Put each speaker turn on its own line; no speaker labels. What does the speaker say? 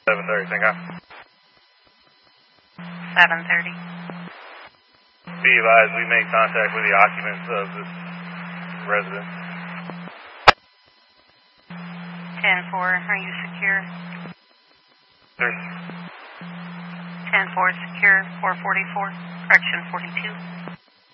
7:30, think I.
7:30.
Be advised, we made contact with the occupants of this residence.
10-4, are you secure?
Sir?
10-4 secure, 444, correction 42.